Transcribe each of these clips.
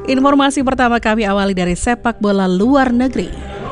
Informasi pertama kami awali dari sepak bola luar negeri.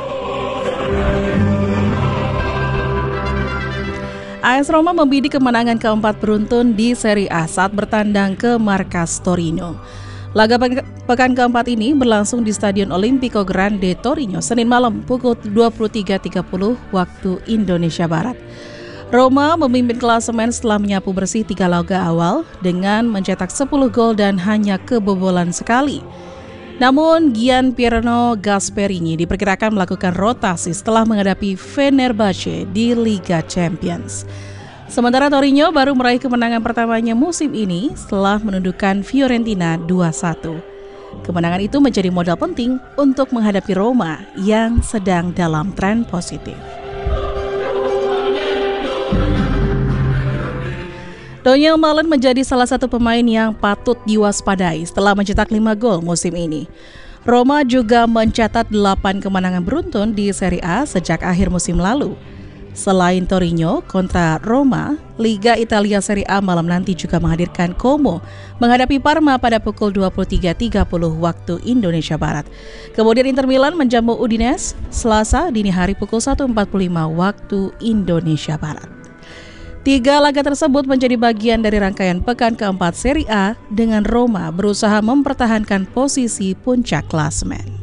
AS Roma membidik kemenangan keempat beruntun di Serie A saat bertandang ke markas Torino. Laga pekan keempat ini berlangsung di Stadion Olimpico Grande Torino Senin malam pukul 23.30 waktu Indonesia Barat. Roma memimpin klasemen setelah menyapu bersih 3 laga awal dengan mencetak 10 gol dan hanya kebobolan sekali. Namun Gianpiero Gasperini diperkirakan melakukan rotasi setelah menghadapi Fenerbahce di Liga Champions. Sementara Torino baru meraih kemenangan pertamanya musim ini setelah menundukkan Fiorentina 2-1. Kemenangan itu menjadi modal penting untuk menghadapi Roma yang sedang dalam tren positif. Donyell Malen menjadi salah satu pemain yang patut diwaspadai setelah mencetak 5 gol musim ini. Roma juga mencatat 8 kemenangan beruntun di Serie A sejak akhir musim lalu. Selain Torino kontra Roma, Liga Italia Serie A malam nanti juga menghadirkan Como menghadapi Parma pada pukul 23.30 waktu Indonesia Barat. Kemudian Inter Milan menjamu Udinese Selasa dini hari pukul 1.45 waktu Indonesia Barat. 3 laga tersebut menjadi bagian dari rangkaian pekan keempat Serie A dengan Roma berusaha mempertahankan posisi puncak klasemen.